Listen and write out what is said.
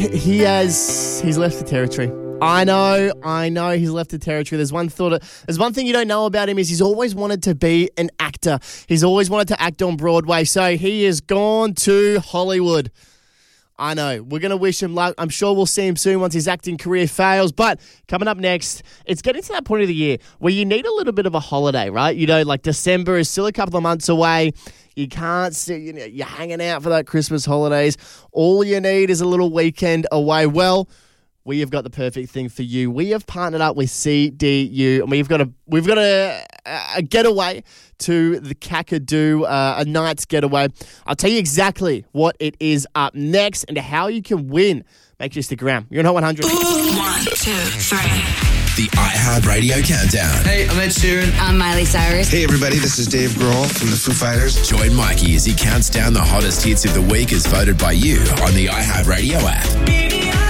He's left the territory. I know he's left the territory. There's one thing you don't know about him is he's always wanted to be an actor. He's always wanted to act on Broadway. So he has gone to Hollywood. I know. We're going to wish him luck. I'm sure we'll see him soon once his acting career fails. But coming up next, it's getting to that point of the year where you need a little bit of a holiday, right? You know, like December is still a couple of months away. You can't sit, you're hanging out for that Christmas holidays. All you need is a little weekend away. Well, we have got the perfect thing for you. We have partnered up with CDU, and we've got a getaway to the Kakadu, a night's getaway. I'll tell you exactly what it is up next and how you can win. Make sure you stick around. You're on Hot 100. 1, 2, 3. The iHeartRadio Countdown. Hey, I'm Ed Sheeran. I'm Miley Cyrus. Hey, everybody, this is Dave Grohl from the Foo Fighters. Join Mikey as he counts down the hottest hits of the week as voted by you on the iHeartRadio app.